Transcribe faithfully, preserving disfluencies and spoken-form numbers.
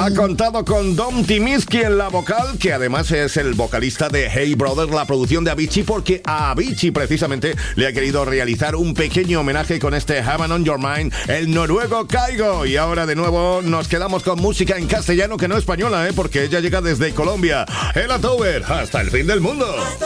Ha contado con Dom Tymiski en la vocal, que además es el vocalista de Hey Brother, la producción de Avicii, porque a Avicii precisamente le ha querido realizar un pequeño homenaje con este Heaven on Your Mind, el noruego Kygo. Y ahora de nuevo nos quedamos con música en castellano, que no española, ¿eh? Porque ella llega desde Colombia. Ella Tower, hasta el fin del mundo.